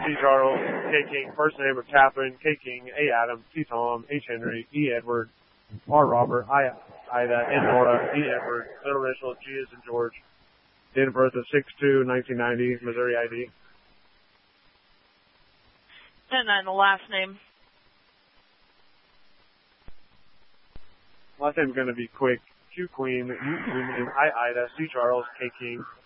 C. Charles, K. King, first name of Catherine, K. King, A. Adam, T. Tom, H. Henry, E. Edward, R. Robert, I. Ida, N. Nora, E. Edward, middle initial, G as in George. Date of birth of 6/2/1990, Missouri ID. And then the last name. Last name's going to be quick. Q Queen, U Queen, I Ida, C Charles, K King,